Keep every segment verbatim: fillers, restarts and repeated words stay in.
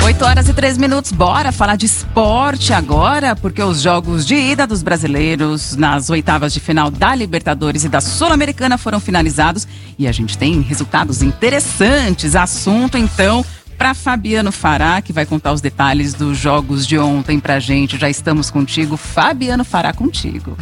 oito horas e três minutos, bora falar de esporte agora, porque os jogos de ida dos brasileiros nas oitavas de final da Libertadores e da Sul-Americana foram finalizados e a gente tem resultados interessantes. Assunto, então, para Fabiano Fará, que vai contar os detalhes dos jogos de ontem pra gente. Já estamos contigo, Fabiano Fará, contigo.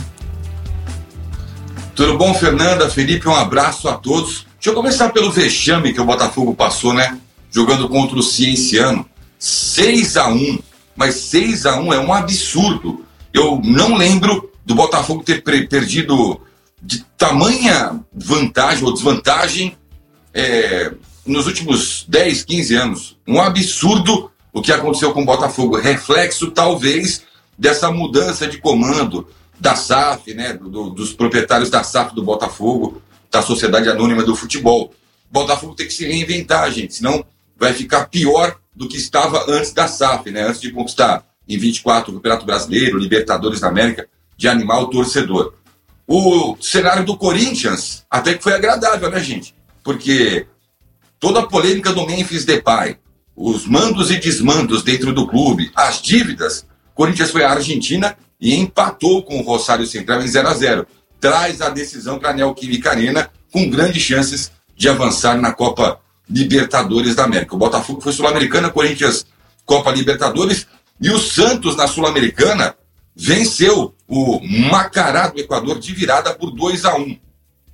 Tudo bom, Fernanda, Felipe? Um abraço a todos. Deixa eu começar pelo vexame que o Botafogo passou, né? Jogando contra o Cienciano. seis a um, mas seis a um é um absurdo. Eu não lembro do Botafogo ter perdido de tamanha vantagem ou desvantagem é, nos últimos dez, quinze anos. Um absurdo o que aconteceu com o Botafogo. Reflexo, talvez, dessa mudança de comando da S A F, né, do, dos proprietários da S A F do Botafogo, da Sociedade Anônima do Futebol. O Botafogo tem que se reinventar, gente, senão vai ficar pior do que estava antes da S A F, né? Antes de conquistar em vinte e quatro o Campeonato Brasileiro, Libertadores da América, de animar o torcedor. O cenário do Corinthians até que foi agradável, né, gente? Porque toda a polêmica do Memphis Depay, os mandos e desmandos dentro do clube, as dívidas, o Corinthians foi à Argentina e empatou com o Rosário Central em zero a zero. Traz a decisão para a Neoquímica Arena com grandes chances de avançar na Copa Libertadores da América. O Botafogo foi Sul-Americana, Corinthians Copa Libertadores, e o Santos na Sul-Americana venceu o Macará do Equador de virada por dois a um.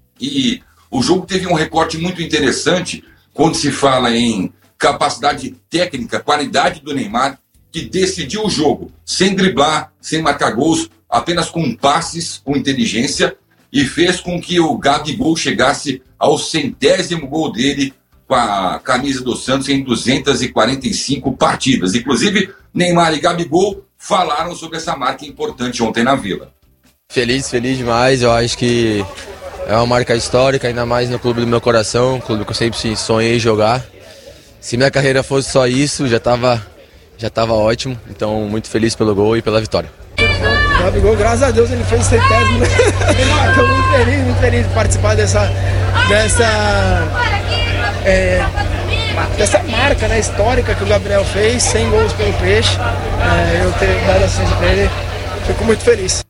E o jogo teve um recorte muito interessante quando se fala em capacidade técnica, qualidade do Neymar, que decidiu o jogo sem driblar, sem marcar gols, apenas com passes, com inteligência, e fez com que o Gabigol chegasse ao centésimo gol dele com a camisa do Santos em duzentas e quarenta e cinco partidas. Inclusive, Neymar e Gabigol falaram sobre essa marca importante ontem na Vila. Feliz, feliz demais. Eu acho que é uma marca histórica, ainda mais no clube do meu coração, um clube que eu sempre sonhei jogar. Se minha carreira fosse só isso, já estava já tava ótimo. Então, muito feliz pelo gol e pela vitória. O Gabigol, graças a Deus, ele fez o centésimo, né? Estou muito feliz, muito feliz de participar dessa, dessa, é, dessa marca, né, histórica que o Gabriel fez, cem gols pelo Peixe. É, eu ter dado assistência para ele, fico muito feliz.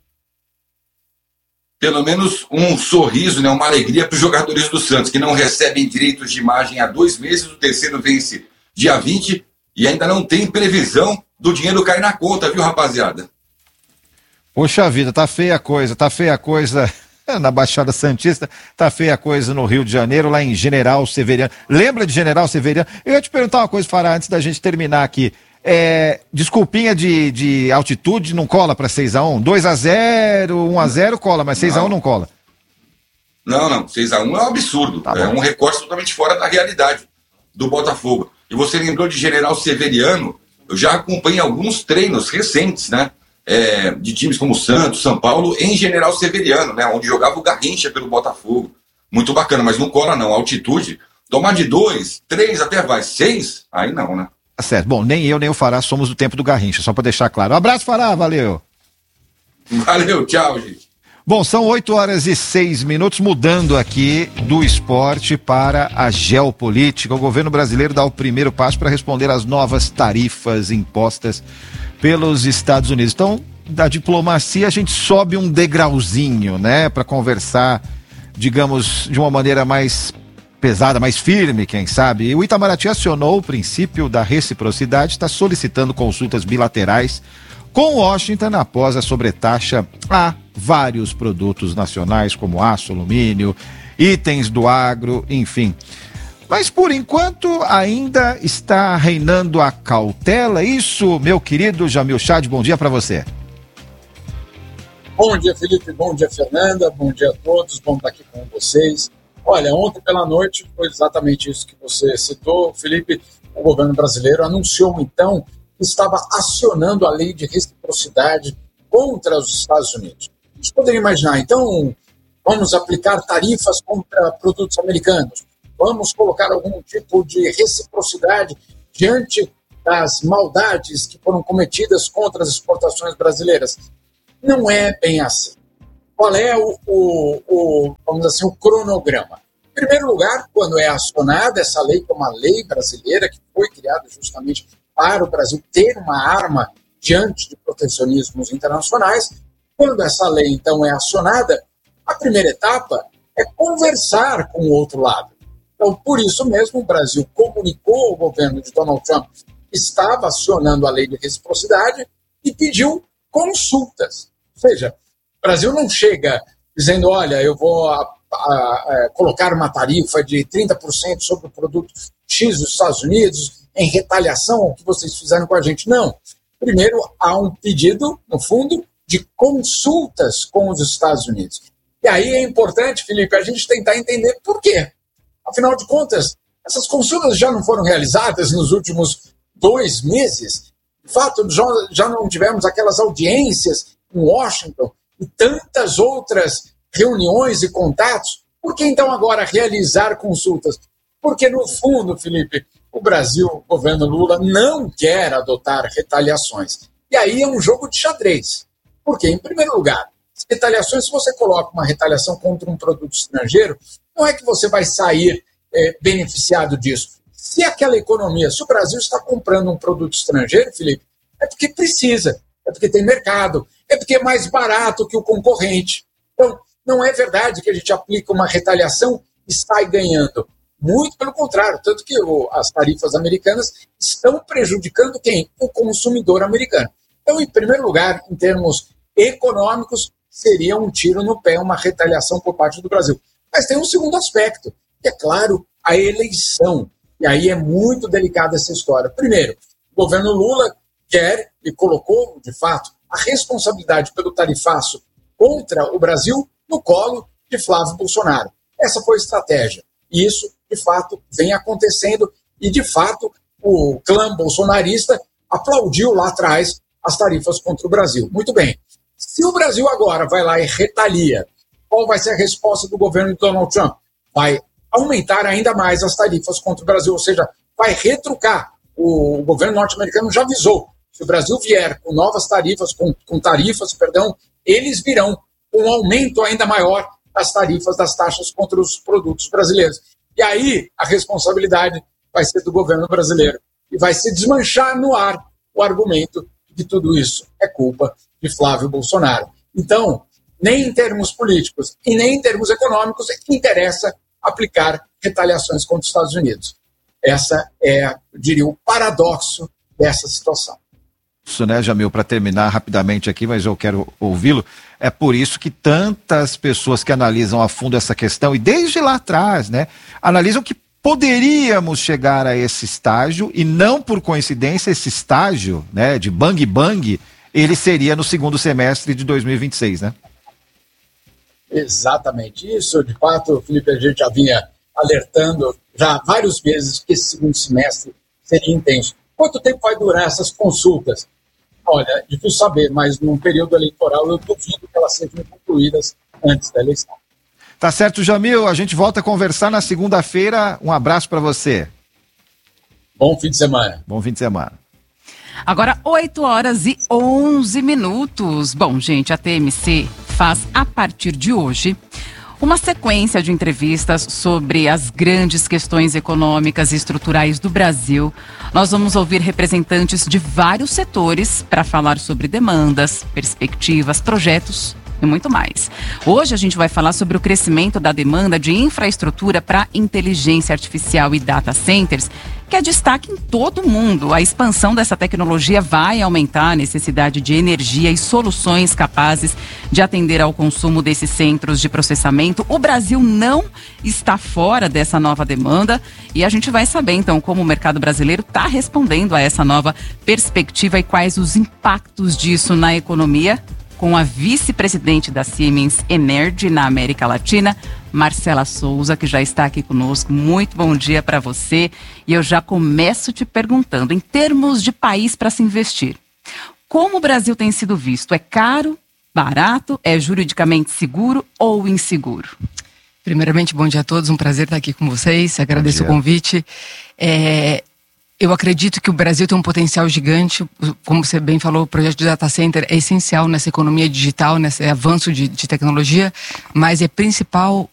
Pelo menos um sorriso, né, uma alegria para os jogadores do Santos, que não recebem direitos de imagem há dois meses. O terceiro vence dia vinte e ainda não tem previsão do dinheiro cair na conta, viu, rapaziada? Poxa vida, tá feia a coisa, tá feia a coisa na Baixada Santista, tá feia a coisa no Rio de Janeiro, lá em General Severiano. Lembra de General Severiano? Eu ia te perguntar uma coisa, Fará, antes da gente terminar aqui. É, desculpinha de, de altitude não cola para seis a um? dois a zero, um a zero cola, mas seis a um não cola. Não, não, seis a um é um absurdo. Tá é um recorte totalmente fora da realidade do Botafogo. E você lembrou de General Severiano, eu já acompanhei alguns treinos recentes, né? É, de times como Santos, São Paulo, em General Severiano, né, onde jogava o Garrincha pelo Botafogo. Muito bacana, mas não cola não, altitude. Tomar de dois, três até vai, seis, aí não, né? Tá certo. Bom, nem eu nem o Fará somos do tempo do Garrincha, só para deixar claro. Um abraço, Fará, valeu. Valeu, tchau, gente. Bom, são oito horas e seis minutos, mudando aqui do esporte para a geopolítica. O governo brasileiro dá o primeiro passo para responder às novas tarifas impostas pelos Estados Unidos. Então, da diplomacia a gente sobe um degrauzinho, né, para conversar, digamos, de uma maneira mais pesada, mais firme, quem sabe. E o Itamaraty acionou o princípio da reciprocidade, está solicitando consultas bilaterais com Washington após a sobretaxa a vários produtos nacionais, como aço, alumínio, itens do agro, enfim. Mas, por enquanto, ainda está reinando a cautela. Isso, meu querido Jamil Chad, bom dia para você. Bom dia, Felipe. Bom dia, Fernanda. Bom dia a todos. Bom estar aqui com vocês. Olha, ontem pela noite foi exatamente isso que você citou, Felipe. O governo brasileiro anunciou, então, que estava acionando a lei de reciprocidade contra os Estados Unidos. A gente poderia imaginar, então, vamos aplicar tarifas contra produtos americanos. Vamos colocar algum tipo de reciprocidade diante das maldades que foram cometidas contra as exportações brasileiras. Não é bem assim. Qual é o, o, o, vamos dizer assim, o cronograma? Em primeiro lugar, quando é acionada essa lei, como a lei brasileira, que foi criada justamente para o Brasil ter uma arma diante de protecionismos internacionais. Quando essa lei, então, é acionada, a primeira etapa é conversar com o outro lado. Então, por isso mesmo, o Brasil comunicou ao governo de Donald Trump que estava acionando a lei de reciprocidade e pediu consultas. Ou seja, o Brasil não chega dizendo, olha, eu vou a, a, a, colocar uma tarifa de trinta por cento sobre o produto X dos Estados Unidos em retaliação ao que vocês fizeram com a gente. Não. Primeiro, há um pedido, no fundo, de consultas com os Estados Unidos. E aí é importante, Felipe, a gente tentar entender por quê. Afinal de contas, essas consultas já não foram realizadas nos últimos dois meses. De fato, já, já não tivemos aquelas audiências em Washington e tantas outras reuniões e contatos. Por que então agora realizar consultas? Porque, no fundo, Felipe, o Brasil, o governo Lula, não quer adotar retaliações. E aí é um jogo de xadrez. Porque, em primeiro lugar, retaliações, se você coloca uma retaliação contra um produto estrangeiro, não é que você vai sair é, beneficiado disso. Se aquela economia, se o Brasil está comprando um produto estrangeiro, Felipe, é porque precisa, é porque tem mercado, é porque é mais barato que o concorrente. Então, não é verdade que a gente aplica uma retaliação e sai ganhando. Muito pelo contrário, tanto que o, as tarifas americanas estão prejudicando quem? O consumidor americano. Então, em primeiro lugar, em termos econômicos, seria um tiro no pé, uma retaliação por parte do Brasil. Mas tem um segundo aspecto, que é, claro, a eleição. E aí é muito delicada essa história. Primeiro, o governo Lula quer e colocou, de fato, a responsabilidade pelo tarifaço contra o Brasil no colo de Flávio Bolsonaro. Essa foi a estratégia. E isso, de fato, vem acontecendo e, de fato, o clã bolsonarista aplaudiu lá atrás as tarifas contra o Brasil. Muito bem. Se o Brasil agora vai lá e retalia, qual vai ser a resposta do governo de Donald Trump? Vai aumentar ainda mais as tarifas contra o Brasil, ou seja, vai retrucar. O governo norte-americano já avisou. Se o Brasil vier com novas tarifas, com, com tarifas, perdão, eles virão com um aumento ainda maior das tarifas das taxas contra os produtos brasileiros. E aí a responsabilidade vai ser do governo brasileiro. E vai se desmanchar no ar o argumento de que tudo isso é culpa de Flávio Bolsonaro. Então, nem em termos políticos e nem em termos econômicos interessa aplicar retaliações contra os Estados Unidos. Essa é, eu diria, o paradoxo dessa situação. Isso, né, Jamil, para terminar rapidamente aqui, mas eu quero ouvi-lo, é por isso que tantas pessoas que analisam a fundo essa questão, e desde lá atrás, né, analisam que poderíamos chegar a esse estágio, e não por coincidência esse estágio, né, de bang bang, ele seria no segundo semestre de dois mil e vinte e seis, né? Exatamente isso, de fato, Felipe, a gente já vinha alertando já há vários meses que esse segundo semestre seria intenso. Quanto tempo vai durar essas consultas? Olha, difícil saber, mas num período eleitoral eu duvido que elas sejam concluídas antes da eleição. Tá certo, Jamil, a gente volta a conversar na segunda-feira. Um abraço para você. Bom fim de semana. Bom fim de semana. Agora, oito horas e onze minutos. Bom, gente, a T M C faz, a partir de hoje, uma sequência de entrevistas sobre as grandes questões econômicas e estruturais do Brasil. Nós vamos ouvir representantes de vários setores para falar sobre demandas, perspectivas, projetos e muito mais. Hoje a gente vai falar sobre o crescimento da demanda de infraestrutura para inteligência artificial e data centers, que é destaque em todo o mundo. A expansão dessa tecnologia vai aumentar a necessidade de energia e soluções capazes de atender ao consumo desses centros de processamento. O Brasil não está fora dessa nova demanda e a gente vai saber então como o mercado brasileiro está respondendo a essa nova perspectiva e quais os impactos disso na economia, com a vice-presidente da Siemens Energy na América Latina, Marcela Souza, que já está aqui conosco. Muito bom dia para você. E eu já começo te perguntando, em termos de país para se investir, como o Brasil tem sido visto? É caro, barato, é juridicamente seguro ou inseguro? Primeiramente, bom dia a todos, um prazer estar aqui com vocês, agradeço o convite. É... Eu acredito que o Brasil tem um potencial gigante, como você bem falou, o projeto de data center é essencial nessa economia digital, nesse avanço de, de tecnologia, mas é principal o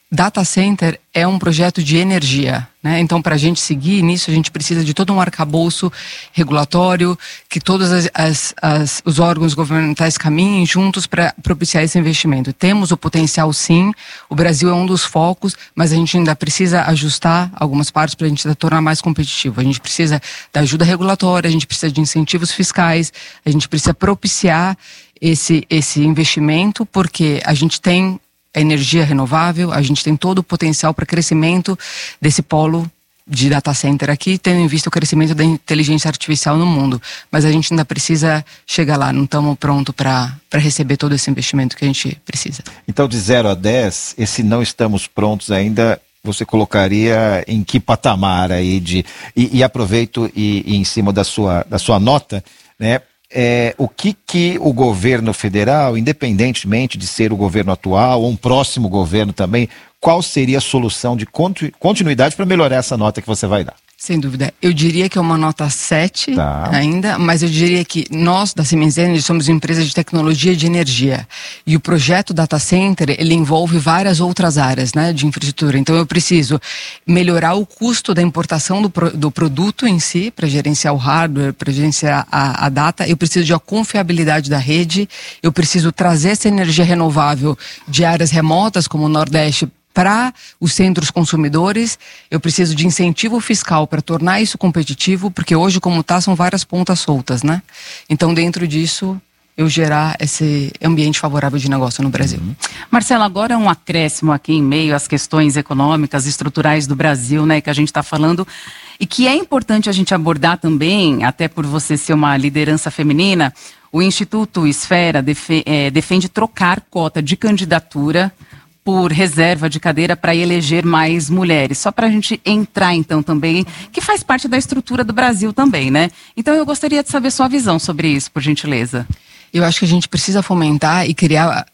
data center é um projeto de energia, né? Então, para a gente seguir nisso, a gente precisa de todo um arcabouço regulatório, que todos as, as, as, os órgãos governamentais caminhem juntos para propiciar esse investimento. Temos o potencial, sim, o Brasil é um dos focos, mas a gente ainda precisa ajustar algumas partes para a gente tornar mais competitivo. A gente precisa da ajuda regulatória, a gente precisa de incentivos fiscais, a gente precisa propiciar esse, esse investimento, porque a gente tem a energia renovável, a gente tem todo o potencial para crescimento desse polo de data center aqui, tendo em vista o crescimento da inteligência artificial no mundo. Mas a gente ainda precisa chegar lá, não estamos prontos para receber todo esse investimento que a gente precisa. Então, de zero a dez, esse não estamos prontos ainda, você colocaria em que patamar aí de... E, e aproveito e, e em cima da sua, da sua nota, né? É, o que, que o governo federal, independentemente de ser o governo atual ou um próximo governo também, qual seria a solução de continuidade para melhorar essa nota que você vai dar? Sem dúvida. Eu diria que é uma nota sete tá. ainda, mas eu diria que nós, da Siemens Energy, somos empresa de tecnologia de energia. E o projeto Data Center, ele envolve várias outras áreas, né, de infraestrutura. Então eu preciso melhorar o custo da importação do, pro, do produto em si, para gerenciar o hardware, para gerenciar a, a data. Eu preciso de uma confiabilidade da rede. Eu preciso trazer essa energia renovável de áreas remotas, como o Nordeste, para os centros consumidores. Eu preciso de incentivo fiscal para tornar isso competitivo, porque hoje, como está, são várias pontas soltas, né? Então, dentro disso, eu gerar esse ambiente favorável de negócio no Brasil. Uhum. Marcelo, agora é um acréscimo aqui em meio às questões econômicas, estruturais do Brasil, né, que a gente está falando, e que é importante a gente abordar também, até por você ser uma liderança feminina. O Instituto Esfera defe- é, defende trocar cota de candidatura por reserva de cadeira para eleger mais mulheres. Só para a gente entrar, então, também, que faz parte da estrutura do Brasil também, né? Então, eu gostaria de saber sua visão sobre isso, por gentileza. Eu acho que a gente precisa fomentar e criar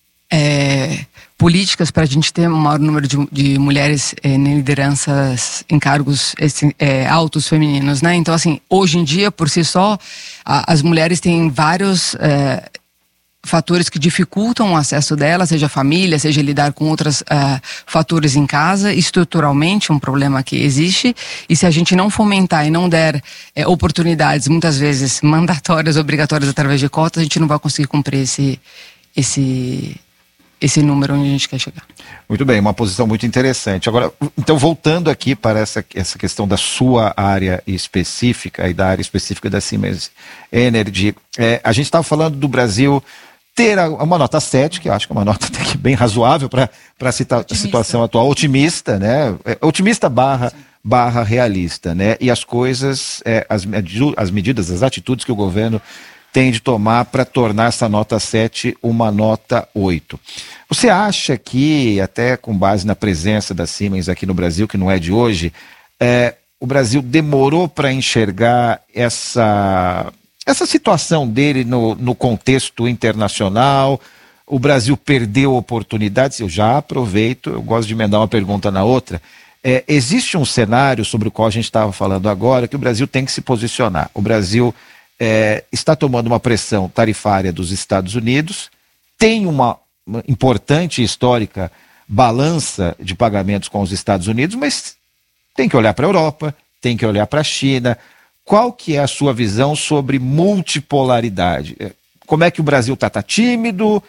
é, políticas para a gente ter um maior número de, de mulheres é, em lideranças, em cargos é, altos femininos, né? Então, assim, hoje em dia, por si só, a, as mulheres têm vários... É, fatores que dificultam o acesso dela, seja família, seja lidar com outros uh, fatores em casa. Estruturalmente, um problema que existe, e se a gente não fomentar e não der eh, oportunidades, muitas vezes mandatórias, obrigatórias através de cotas, a gente não vai conseguir cumprir esse, esse, esse número onde a gente quer chegar. Muito bem, uma posição muito interessante. Agora, então, voltando aqui para essa, essa questão da sua área específica e da área específica da Siemens Energy, é, a gente estava falando do Brasil ter uma nota sete, que eu acho que é uma nota até que bem razoável para a situação atual, otimista, né? Otimista barra, barra realista, né? E as coisas, é, as, as medidas, as atitudes que o governo tem de tomar para tornar essa nota sete uma nota oito. Você acha que, até com base na presença da Siemens aqui no Brasil, que não é de hoje, é, o Brasil demorou para enxergar essa... Essa situação dele no, no contexto internacional? O Brasil perdeu oportunidades? Eu já aproveito, eu gosto de emendar uma pergunta na outra. É, existe um cenário sobre o qual a gente estava falando agora que o Brasil tem que se posicionar. O Brasil é, está tomando uma pressão tarifária dos Estados Unidos, tem uma, uma importante e histórica balança de pagamentos com os Estados Unidos, mas tem que olhar para a Europa, tem que olhar para a China. Qual que é a sua visão sobre multipolaridade? Como é que o Brasil está? Está tímido?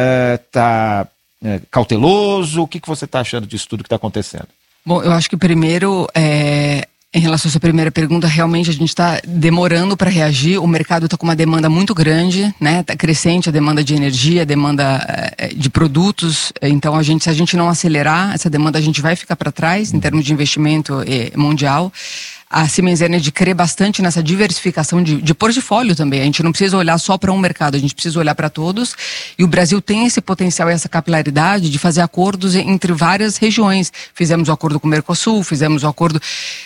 Está é, é, cauteloso? O que, que você está achando disso tudo que está acontecendo? Bom, eu acho que primeiro, é, em relação à sua primeira pergunta, realmente a gente está demorando para reagir. O mercado está com uma demanda muito grande, né? Está crescente a demanda de energia, a demanda é, de produtos. Então, a gente, se a gente não acelerar essa demanda, a gente vai ficar para trás em termos de investimento é, mundial. A Siemens Energy crê bastante nessa diversificação de, de portfólio também. A gente não precisa olhar só para um mercado, a gente precisa olhar para todos. E o Brasil tem esse potencial e essa capilaridade de fazer acordos entre várias regiões. Fizemos o acordo com o Mercosul, fizemos o acordo...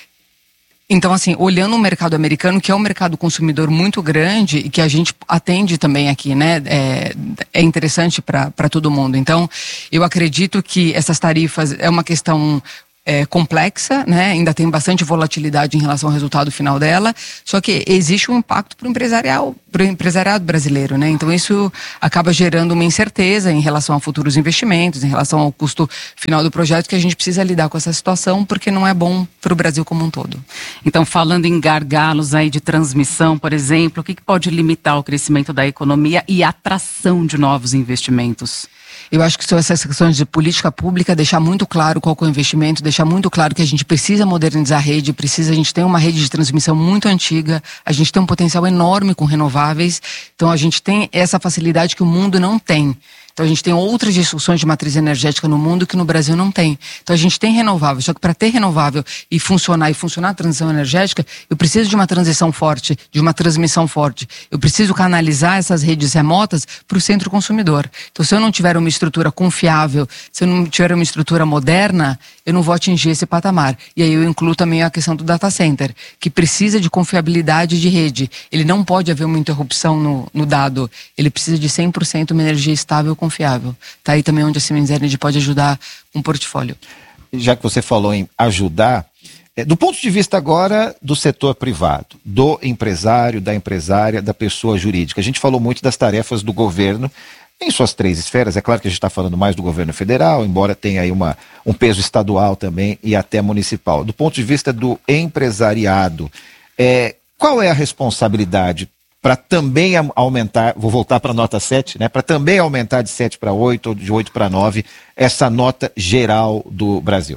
Então, assim, olhando o mercado americano, que é um mercado consumidor muito grande e que a gente atende também aqui, né? É, é interessante para todo mundo. Então, eu acredito que essas tarifas é uma questão... É complexa, né? Ainda tem bastante volatilidade em relação ao resultado final dela, só que existe um impacto para o empresarial, para o empresariado brasileiro, né? Então isso acaba gerando uma incerteza em relação a futuros investimentos, em relação ao custo final do projeto, que a gente precisa lidar com essa situação, porque não é bom para o Brasil como um todo. Então, falando em gargalos aí de transmissão, por exemplo, o que, que pode limitar o crescimento da economia e a atração de novos investimentos? Eu acho que são essas questões de política pública, deixar muito claro qual é o investimento, deixar muito claro que a gente precisa modernizar a rede, precisa, a gente tem uma rede de transmissão muito antiga, a gente tem um potencial enorme com renováveis, então a gente tem essa facilidade que o mundo não tem. Então a gente tem outras discussões de matriz energética no mundo que no Brasil não tem. Então a gente tem renovável, só que para ter renovável e funcionar e funcionar a transição energética, eu preciso de uma transição forte, de uma transmissão forte. Eu preciso canalizar essas redes remotas para o centro consumidor. Então se eu não tiver uma estrutura confiável, se eu não tiver uma estrutura moderna, eu não vou atingir esse patamar. E aí eu incluo também a questão do data center, que precisa de confiabilidade de rede. Ele não pode haver uma interrupção no, no dado. Ele precisa de cem por cento uma energia estável, confiável. Tá aí também onde a Siemens Energy pode ajudar um portfólio. Já que você falou em ajudar, é, do ponto de vista agora do setor privado, do empresário, da empresária, da pessoa jurídica, a gente falou muito das tarefas do governo em suas três esferas. É claro que a gente está falando mais do governo federal, embora tenha aí uma, um peso estadual também e até municipal. Do ponto de vista do empresariado, é, qual é a responsabilidade para também aumentar, vou voltar para a nota sete, né, para também aumentar de sete para oito ou de oito para nove essa nota geral do Brasil?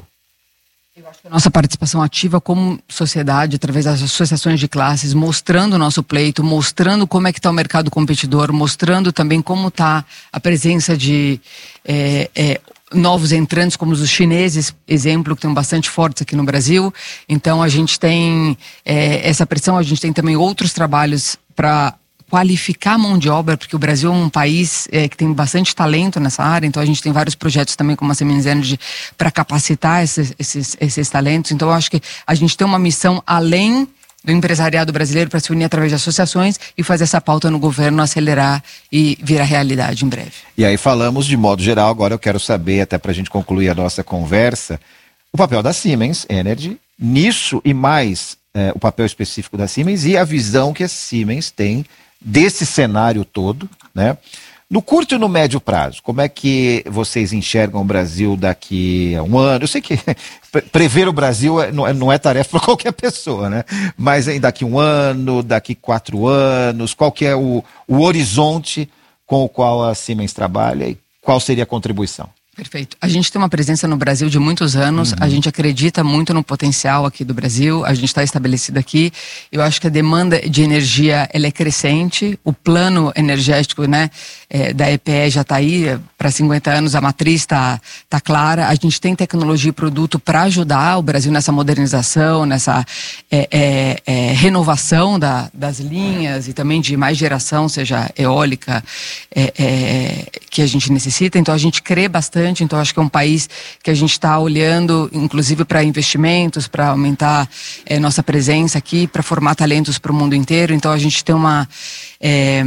Eu acho que a nossa participação ativa como sociedade, através das associações de classes, mostrando o nosso pleito, mostrando como é que está o mercado competidor, mostrando também como está a presença de é, é, novos entrantes, como os chineses, exemplo, que estão bastante fortes aqui no Brasil. Então a gente tem é, essa pressão, a gente tem também outros trabalhos para qualificar a mão de obra, porque o Brasil é um país é, que tem bastante talento nessa área, então a gente tem vários projetos também como a Siemens Energy para capacitar esses, esses, esses talentos. Então eu acho que a gente tem uma missão além do empresariado brasileiro para se unir através de associações e fazer essa pauta no governo acelerar e virar realidade em breve. E aí falamos de modo geral, agora eu quero saber, até para a gente concluir a nossa conversa, o papel da Siemens Energy nisso e mais é, o papel específico da Siemens e a visão que a Siemens tem desse cenário todo, né? No curto e no médio prazo, como é que vocês enxergam o Brasil daqui a um ano? Eu sei que prever o Brasil não é tarefa para qualquer pessoa, né? Mas daqui a um ano, daqui quatro anos, qual que é o, o horizonte com o qual a Siemens trabalha e qual seria a contribuição? Perfeito. A gente tem uma presença no Brasil de muitos anos, uhum. A gente acredita muito no potencial aqui do Brasil, a gente está estabelecido aqui. Eu acho que a demanda de energia ela é crescente, o plano energético, né, é, da E P E já está aí para cinquenta anos, a matriz está tá clara, a gente tem tecnologia e produto para ajudar o Brasil nessa modernização, nessa é, é, é, renovação da, das linhas e também de mais geração, seja eólica, é, é, que a gente necessita. Então a gente crê bastante. Então acho que é um país que a gente está olhando, inclusive para investimentos, para aumentar é, nossa presença aqui, para formar talentos para o mundo inteiro. Então a gente tem uma é,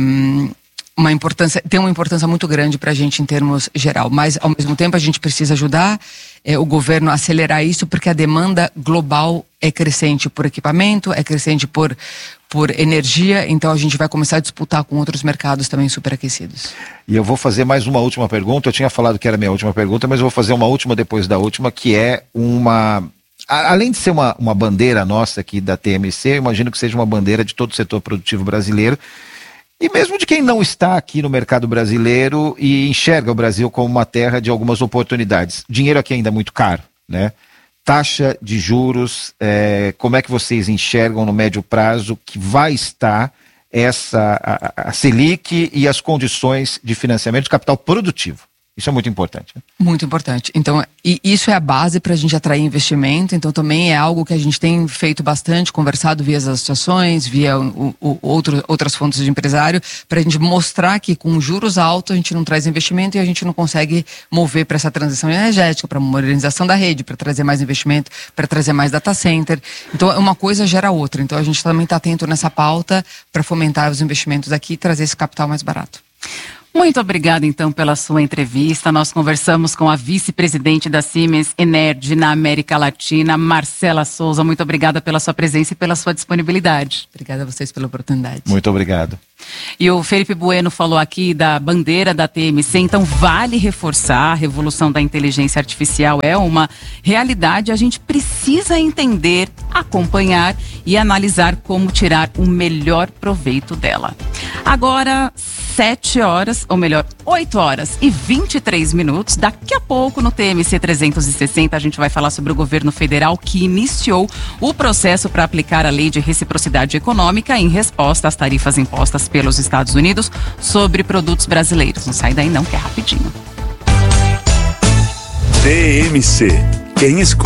uma importância, tem uma importância muito grande para a gente em termos geral. Mas ao mesmo tempo a gente precisa ajudar é, o governo a acelerar isso, porque a demanda global é crescente por equipamento, é crescente por por energia, então a gente vai começar a disputar com outros mercados também superaquecidos. E eu vou fazer mais uma última pergunta, eu tinha falado que era a minha última pergunta, mas eu vou fazer uma última depois da última, que é uma... Além de ser uma, uma bandeira nossa aqui da T M C, eu imagino que seja uma bandeira de todo o setor produtivo brasileiro, e mesmo de quem não está aqui no mercado brasileiro e enxerga o Brasil como uma terra de algumas oportunidades. Dinheiro aqui ainda é muito caro, né? Taxa de juros, é, como é que vocês enxergam no médio prazo que vai estar essa, a, a Selic e as condições de financiamento de capital produtivo? Isso é muito importante. Né? Muito importante. Então, e isso é a base para a gente atrair investimento. Então, também é algo que a gente tem feito bastante, conversado via as associações, via o, o, outro, outras fontes de empresário, para a gente mostrar que com juros altos a gente não traz investimento e a gente não consegue mover para essa transição energética, para a modernização da rede, para trazer mais investimento, para trazer mais data center. Então, uma coisa gera outra. Então, a gente também está atento nessa pauta para fomentar os investimentos aqui e trazer esse capital mais barato. Muito obrigada, então, pela sua entrevista. Nós conversamos com a vice-presidente da Siemens Energy na América Latina, Marcela Souza. Muito obrigada pela sua presença e pela sua disponibilidade. Obrigada a vocês pela oportunidade. Muito obrigado. E o Felipe Bueno falou aqui da bandeira da T M C, então vale reforçar, a revolução da inteligência artificial é uma realidade, a gente precisa entender, acompanhar e analisar como tirar o melhor proveito dela. Agora, sete horas, ou melhor, oito horas e vinte e três minutos. Daqui a pouco, no T M C trezentos e sessenta, a gente vai falar sobre o governo federal que iniciou o processo para aplicar a lei de reciprocidade econômica em resposta às tarifas impostas pelos Estados Unidos sobre produtos brasileiros. Não sai daí não, que é rapidinho. T M C. Quem escuta